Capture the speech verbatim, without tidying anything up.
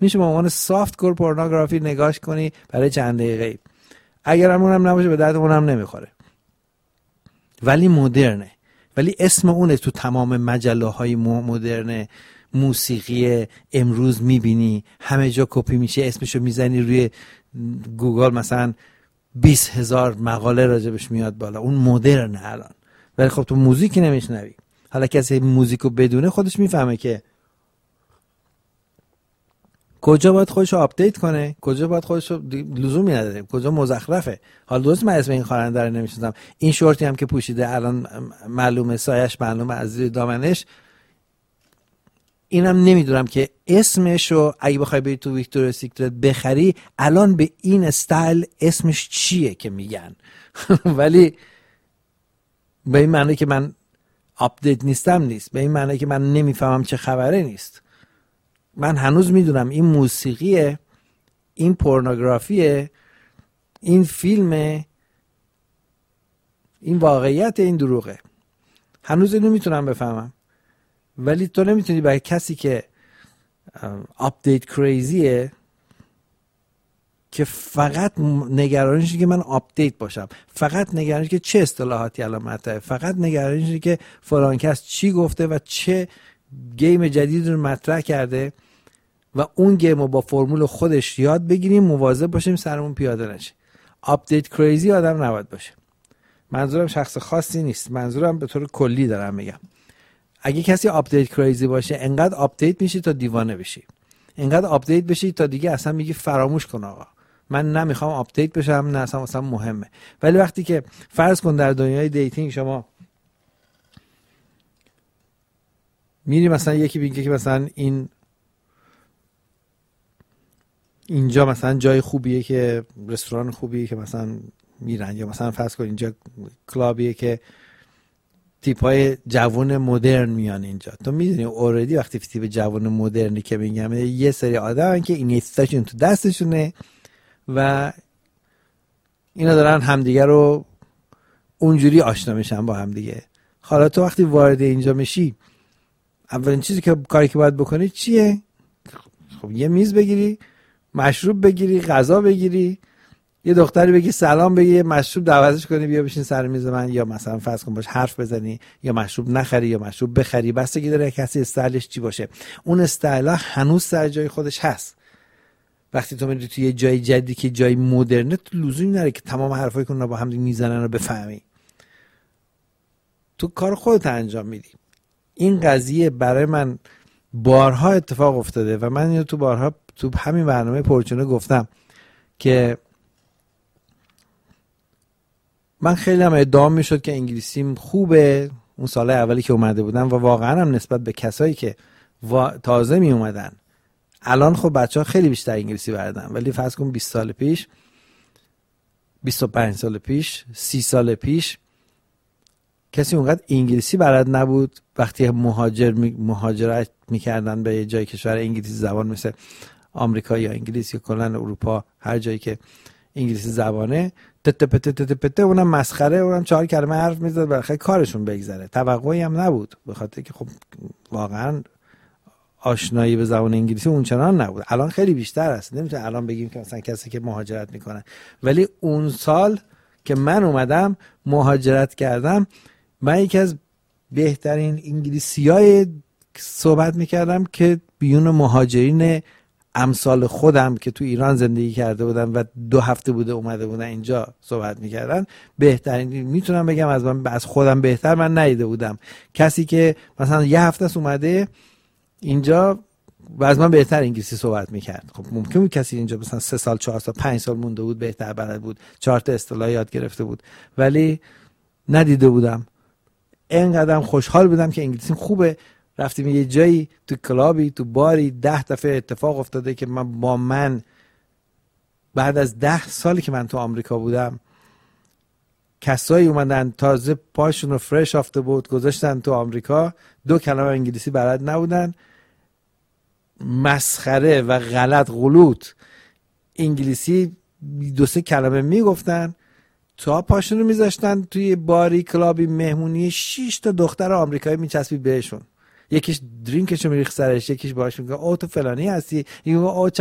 میشه به عنوان سافت کور پورنوگرافی نگاش کنی برای چند دقیقه. اگر هم اونم نباشه به درد اونم نمیخوره، ولی مدرنه، ولی اسم اونه تو تمام مجله های مدرن موسیقی امروز میبینی همه جا کپی میشه، اسمشو میزنی روی گوگل مثلا بیست هزار مقاله راجبش میاد بالا. اون مدرنه الان، ولی خب تو موزیکی نمیشنوی. حالا کسی موزیکو بدونه خودش میفهمه که کجا باید خودشو آپدیت کنه، کجا باید خودشو لزومی نداره، کجا مزخرفه. حالا درست من اسم این خواننده رو نمیشناسم، این شورتی هم که پوشیده الان معلومه سایش معلومه از زیر دامنش، اینم نمیدونم که اسمشو اگه بخوای بری تو ویکتوریا سیکرت بخری الان به این استایل اسمش چیه که میگن ولی به این معنی که من آپدیت نیستم نیست، به این معنی که من نمیفهمم چه خبره نیست. من هنوز میدونم این موسیقیه، این پورنوگرافیه، این فیلمه، این واقعیت، این دروغه. هنوز اینو میتونم بفهمم. ولی تو نمیتونی برای کسی که آپدیت کریزیه که فقط نگرانیشه که من آپدیت باشم، فقط نگرانیشه که چه اصطلاحاتی الان مطرحه، فقط نگرانیشه که فلان کس چی گفته و چه گیم جدید رو مطرح کرده و اون گیم رو با فرمول خودش یاد بگیریم، مواظب باشیم سرمون پیاده نشه. آپدیت کریزی آدم نباید باشه. منظورم شخص خاصی نیست، منظورم به طور کلی دارم میگم. اگه کسی آپدیت کریزی باشه انقدر آپدیت میشی تا دیوانه بشی، انقدر آپدیت بشی تا دیگه اصلا میگی فراموش کن آقا من نمیخوام آپدیت بشم، نه اصلا اصلا مهمه. ولی وقتی که فرض کن در دنیای دیتینگ شما میری مثلا یکی میگه که مثلا این اینجا مثلا جای خوبیه که رستوران خوبیه که مثلا میرن، یا مثلا فرض کن اینجا کلابیه که تیپای جوان مدرن میان اینجا. تو میدونی اوردی وقتی تیپ جوان مدرنی که میگم یه سری آدمن که این استاشون تو دستشونه و اینا دارن همدیگه رو اونجوری آشنا میشن با همدیگه. حالا تو وقتی وارد اینجا میشی اولین چیزی که کاری که باید بکنی چیه؟ خب یه میز بگیری، مشروب بگیری، غذا بگیری، یه دختری بگی سلام بگی، یه مشروب دعوتش کنی بیا بشین سر میز من، یا مثلا فرض کن باش حرف بزنی، یا مشروب نخری یا مشروب بخری، بستگی داره کسی استایلش چی باشه. اون استایل هنوز سر جای خودش هست. وقتی تو میری توی یه جای جدیدی که جای مدرنه تو لزومی نداره که تمام حرفایی که اونا با هم میزنن رو بفهمی. تو کار خودت انجام میدی. این قضیه برای من بارها اتفاق افتاده و من اینو تو بارها تو همین برنامه پرچونه گفتم که من خیلی هم ادعا میشد که انگلیسیم خوبه اون سال اولی که اومده بودم و واقعا هم نسبت به کسایی که تازه می اومدن الان خب بچه‌ها خیلی بیشتر انگلیسی بلدن، ولی فرض کن بیست سال پیش، بیست و پنج سال پیش، سی سال پیش کسی اونقدر انگلیسی بلد نبود. وقتی مهاجر می، مهاجرت میکردن به یه جای کشور انگلیسی زبان مثل آمریکا یا انگلیس یا کلا اروپا، هر جایی که انگلیسی زبانه، تت پت تت پت اونم مسخره، اونم چهار کلمه حرف میزد برای کارشون بگذره. توقعی هم نبود به خاطر که خب واقعا آشنایی به زبان انگلیسی اونچنان نبود. الان خیلی بیشتر است. نمیتونه الان بگیم که مثلا کسی که مهاجرت میکنه، ولی اون سال که من اومدم مهاجرت کردم من یکی از بهترین انگلیسیای صحبت میکردم که بیون مهاجرین امثال خودم که تو ایران زندگی کرده بودن و دو هفته بوده اومده بودن اینجا صحبت میکردن. بهترین میتونم بگم از من، از خودم بهتر من ندیده بودم کسی که مثلا یه هفته است اومده اینجا و از من بهتر انگلیسی صحبت میکرد. خب ممکن بود کسی اینجا مثلا سه سال چهار سال پنج سال مونده بود بهتر بلد بود، چهار تا اصطلاح یاد گرفته بود، ولی ندیده بودم. اینقدرم خوشحال بودم که انگلیسیم خوبه. رفتیم یه جایی تو کلابی تو باری ده دفعه اتفاق افتاده که من با من بعد از ده سالی که من تو آمریکا بودم کسایی اومدن تازه پاشون رو فرش آفته بود گذاشتن تو آمریکا، دو کلمه انگلیسی بلد نبودن، مسخره و غلط غلوط انگلیسی دو سه کلمه میگفتن، تا پاشون رو میذاشتن توی باری کلابی مهمونی شش تا دختر آمریکایی میچسبید بهشون. یکیش درینکشو میریخ سرش، یکیش باهاش میگه او تو فلانی هستی، یکی او